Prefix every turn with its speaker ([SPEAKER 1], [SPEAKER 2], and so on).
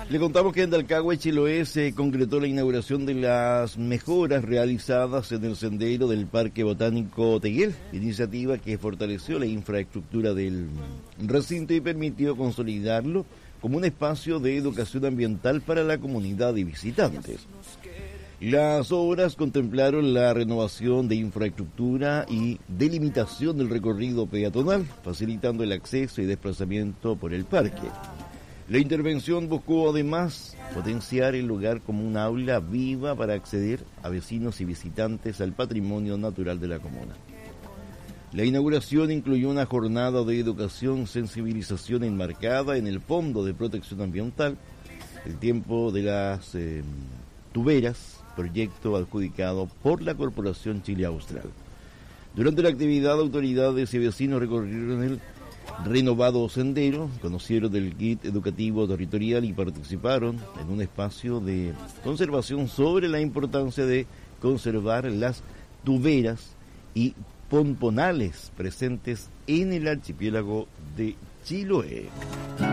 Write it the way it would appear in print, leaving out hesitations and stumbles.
[SPEAKER 1] Le contamos que en Dalcahue, Chiloé, se concretó la inauguración de las mejoras realizadas en el sendero del Parque Botánico Teguel, iniciativa que fortaleció la infraestructura del recinto y permitió consolidarlo como un espacio de educación ambiental para la comunidad y visitantes. Las obras contemplaron la renovación de infraestructura y delimitación del recorrido peatonal, facilitando el acceso y desplazamiento por el parque. La intervención buscó además potenciar el lugar como un aula viva para acceder a vecinos y visitantes al patrimonio natural de la comuna. La inauguración incluyó una jornada de educación, sensibilización enmarcada en el Fondo de Protección Ambiental, el tiempo de las tuberas, proyecto adjudicado por la Corporación Chile Austral. Durante la actividad, autoridades y vecinos recorrieron el renovado sendero, conocieron del kit educativo territorial y participaron en un espacio de conservación sobre la importancia de conservar las tuberas y pomponales presentes en el archipiélago de Chiloé.